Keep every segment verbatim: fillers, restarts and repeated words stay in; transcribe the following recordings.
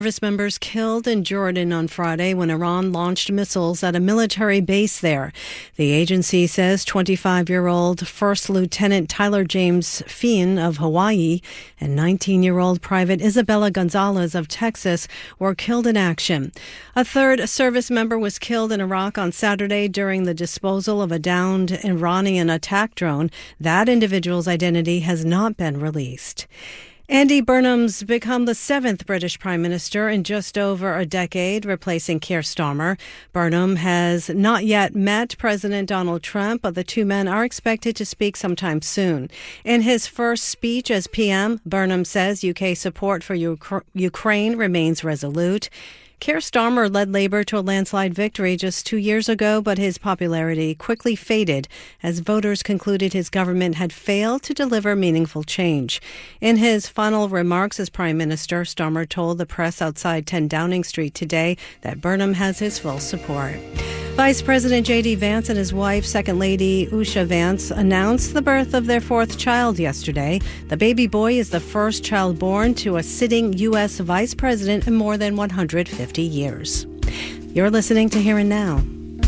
Service members killed in Jordan on Friday when Iran launched missiles at a military base there. The agency says twenty-five-year-old First Lieutenant Tyler James Fien of Hawaii and nineteen-year-old Private Isabella Gonzalez of Texas were killed in action. A third service member was killed in Iraq on Saturday during the disposal of a downed Iranian attack drone. That individual's identity has not been released. Andy Burnham's become the seventh British Prime Minister in just over a decade, replacing Keir Starmer. Burnham has not yet met President Donald Trump, but the two men are expected to speak sometime soon. In his first speech as P M, Burnham says U K support for Uk- Ukraine remains resolute. Keir Starmer led Labour to a landslide victory just two years ago, but his popularity quickly faded as voters concluded his government had failed to deliver meaningful change. In his final remarks as Prime Minister, Starmer told the press outside ten Downing Street today that Burnham has his full support. Vice President J D Vance and his wife, Second Lady Usha Vance, announced the birth of their fourth child yesterday. The baby boy is the first child born to a sitting U S vice president in more than one hundred fifty years. You're listening to Here and Now.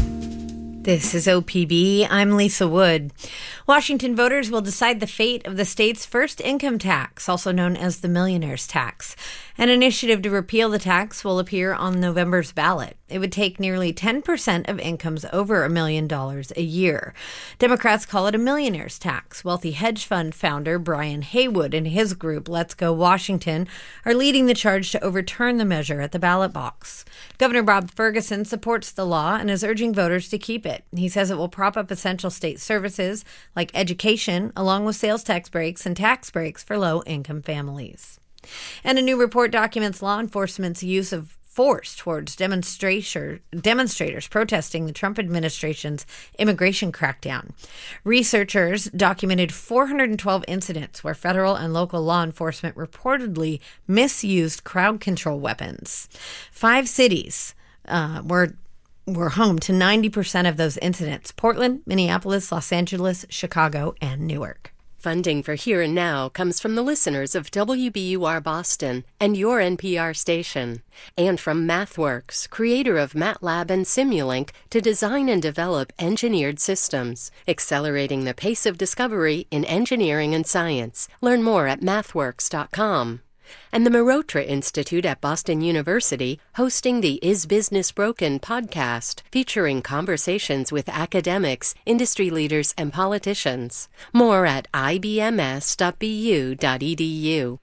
This is O P B. I'm Lisa Wood. Washington voters will decide the fate of the state's first income tax, also known as the millionaire's tax. An initiative to repeal the tax will appear on November's ballot. It would take nearly ten percent of incomes over a million dollars a year. Democrats call it a millionaire's tax. Wealthy hedge fund founder Brian Haywood and his group, Let's Go Washington, are leading the charge to overturn the measure at the ballot box. Governor Bob Ferguson supports the law and is urging voters to keep it. He says it will prop up essential state services like education, along with sales tax breaks and tax breaks for low-income families. And a new report documents law enforcement's use of force towards demonstrator, demonstrators protesting the Trump administration's immigration crackdown. Researchers documented four hundred twelve incidents where federal and local law enforcement reportedly misused crowd control weapons. Five cities uh, were were home to ninety percent of those incidents: Portland, Minneapolis, Los Angeles, Chicago, and Newark. Funding for Here and Now comes from the listeners of W B U R Boston and your N P R station, and from MathWorks, creator of MATLAB and Simulink, to design and develop engineered systems, accelerating the pace of discovery in engineering and science. Learn more at mathworks dot com. And the Mehrotra Institute at Boston University, hosting the Is Business Broken podcast, featuring conversations with academics, industry leaders, and politicians. More at I B M S dot B U dot E D U.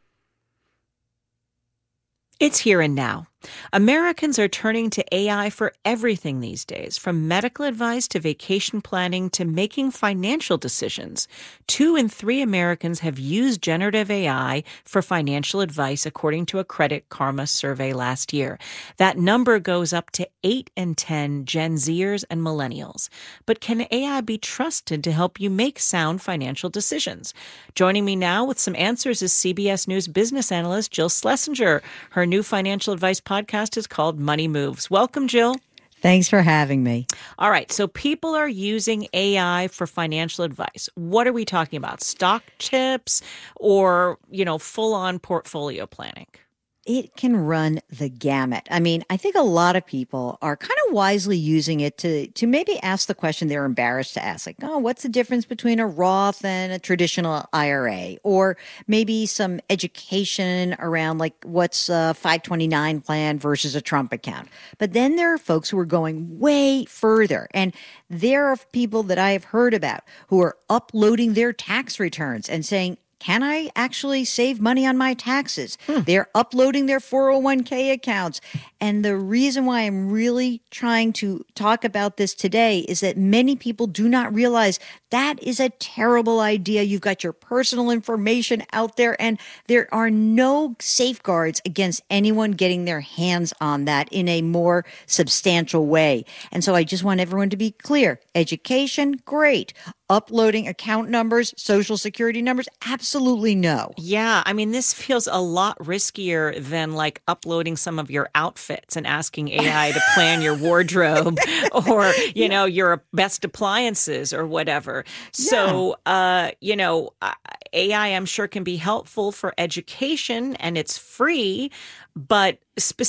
It's Here and Now. Americans are turning to A I for everything these days, from medical advice to vacation planning to making financial decisions. Two in three Americans have used generative A I for financial advice, according to a Credit Karma survey last year. That number goes up to eight in ten Gen Zers and millennials. But can A I be trusted to help you make sound financial decisions? Joining me now with some answers is C B S News business analyst Jill Schlesinger. Her new financial advice podcast is called Money Moves. Welcome, Jill. Thanks for having me. All right. So people are using A I for financial advice. What are we talking about? Stock tips or, you know, full-on portfolio planning? It can run the gamut. I mean, I think a lot of people are kind of wisely using it to to maybe ask the question they're embarrassed to ask, like, oh, what's the difference between a Roth and a traditional I R A? Or maybe some education around, like, what's a five twenty-nine plan versus a Trump account. But then there are folks who are going way further. And there are people that I have heard about who are uploading their tax returns and saying, can I actually save money on my taxes? Hmm. They're uploading their four oh one k accounts. And the reason why I'm really trying to talk about this today is that many people do not realize that is a terrible idea. You've got your personal information out there, and there are no safeguards against anyone getting their hands on that in a more substantial way. And so I just want everyone to be clear. Education, great. Uploading account numbers, social security numbers, absolutely no. Yeah, I mean, this feels a lot riskier than like uploading some of your outfits and asking A I to plan your wardrobe or, you yeah. know, your best appliances or whatever. So, yeah. uh, you know, A I, I'm sure, can be helpful for education and it's free, but specifically